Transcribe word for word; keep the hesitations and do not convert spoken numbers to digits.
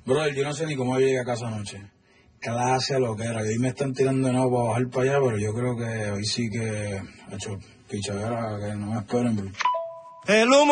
Brother, yo no sé ni cómo llegué a casa anoche. Clase lo que era, que hoy me están tirando de nuevo para bajar para allá, pero yo creo que hoy sí que he hecho pichadera, que no me esperen, bro. El humo